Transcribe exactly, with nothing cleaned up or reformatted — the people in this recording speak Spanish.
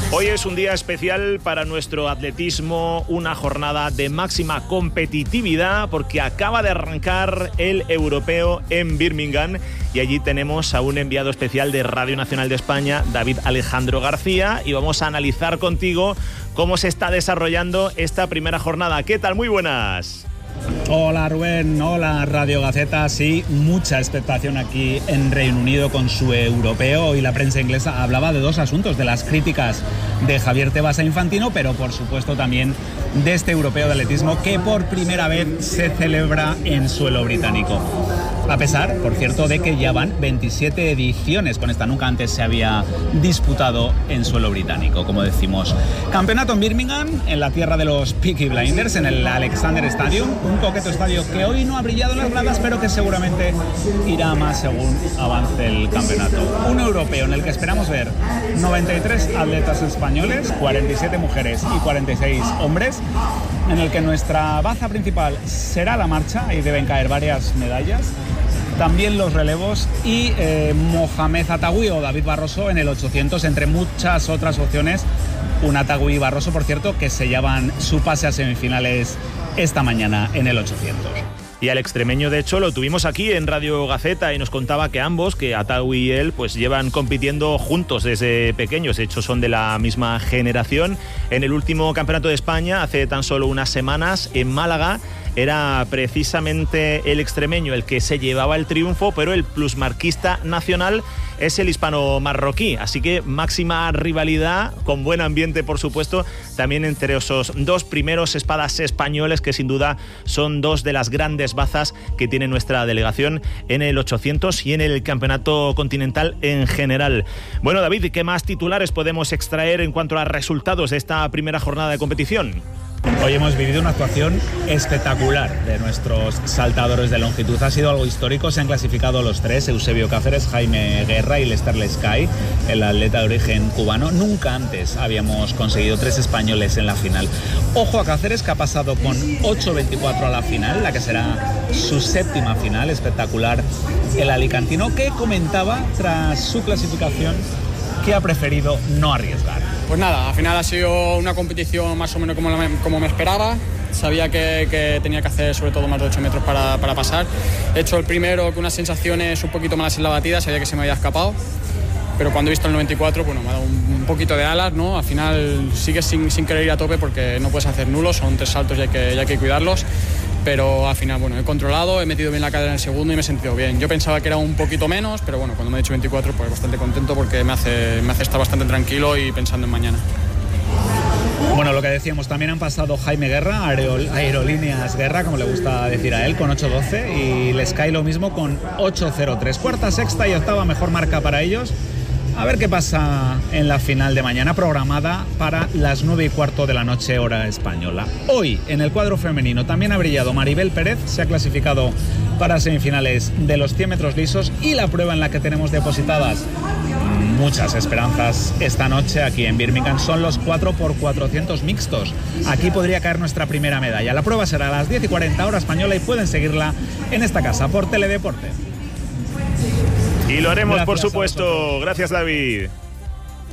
Hoy es un día especial para nuestro atletismo, una jornada de máxima competitividad porque acaba de arrancar el europeo en Birmingham y allí tenemos a un enviado especial de Radio Nacional de España, David Alejandro García, y vamos a analizar contigo cómo se está desarrollando esta primera jornada. ¿Qué tal? Muy buenas. Hola Rubén, hola Radio Gaceta. Sí, mucha expectación aquí en Reino Unido con su europeo. Y la prensa inglesa hablaba de dos asuntos, de las críticas de Javier Tebas a Infantino, pero por supuesto también de este europeo de atletismo que por primera vez se celebra en suelo británico. A pesar, por cierto, de que ya van veintisiete ediciones con esta, nunca antes se había disputado en suelo británico, como decimos. Campeonato en Birmingham, en la tierra de los Peaky Blinders, en el Alexander Stadium, un coqueto estadio que hoy no ha brillado en las gradas, pero que seguramente irá más según avance el campeonato. Un europeo en el que esperamos ver noventa y tres atletas españoles, cuarenta y siete mujeres y cuarenta y seis hombres, en el que nuestra baza principal será la marcha y deben caer varias medallas. También los relevos y eh, Mohamed Atagüí o David Barroso en el ochocientos, entre muchas otras opciones. Un Atagüí y Barroso, por cierto, que sellaban su pase a semifinales esta mañana en el ochocientos. Y al extremeño, de hecho, lo tuvimos aquí en Radio Gaceta y nos contaba que ambos, que Atagüí y él, pues llevan compitiendo juntos desde pequeños. De hecho, son de la misma generación. En el último Campeonato de España, hace tan solo unas semanas, en Málaga, era precisamente el extremeño el que se llevaba el triunfo, pero el plusmarquista nacional es el hispano-marroquí. Así que máxima rivalidad, con buen ambiente, por supuesto, también entre esos dos primeros espadas españoles, que sin duda son dos de las grandes bazas que tiene nuestra delegación en el ochocientos y en el campeonato continental en general. Bueno, David, ¿qué más titulares podemos extraer en cuanto a resultados de esta primera jornada de competición? Hoy hemos vivido una actuación espectacular de nuestros saltadores de longitud. Ha sido algo histórico, se han clasificado los tres, Eusebio Cáceres, Jaime Guerra y Lester Lescay, el atleta de origen cubano. Nunca antes habíamos conseguido tres españoles en la final. Ojo a Cáceres, que ha pasado con ocho veinticuatro a la final, la que será su séptima final. Espectacular el alicantino, que comentaba tras su clasificación que ha preferido no arriesgar. Pues nada, al final ha sido una competición más o menos como, la, como me esperaba. Sabía que, que tenía que hacer sobre todo más de ocho metros para, para pasar. He hecho el primero con unas sensaciones un poquito malas en la batida, sabía que se me había escapado. Pero cuando he visto el noventa y cuatro, bueno, me ha dado un, un poquito de alas, ¿no? Al final sigues sin, sin querer ir a tope porque no puedes hacer nulos, son tres saltos y hay que, y hay que cuidarlos. Pero al final, bueno, he controlado, he metido bien la cadera en el segundo y me he sentido bien. Yo pensaba que era un poquito menos, pero bueno, cuando me he dicho veinticuatro, pues bastante contento porque me hace, me hace estar bastante tranquilo y pensando en mañana. Bueno, lo que decíamos, también han pasado Jaime Guerra, Aerol, Aerolíneas Guerra, como le gusta decir a él, con ocho doce, y Lescay lo mismo con ocho cero tres. Cuarta, sexta y octava mejor marca para ellos. A ver qué pasa en la final de mañana, programada para las nueve y cuarto de la noche, hora española. Hoy, en el cuadro femenino, también ha brillado Maribel Pérez, se ha clasificado para semifinales de los cien metros lisos, y la prueba en la que tenemos depositadas muchas esperanzas esta noche aquí en Birmingham son los cuatro por cuatrocientos mixtos. Aquí podría caer nuestra primera medalla. La prueba será a las diez y cuarenta hora española y pueden seguirla en esta casa por Teledeporte. Y lo haremos, Gracias, por supuesto. Gracias, David.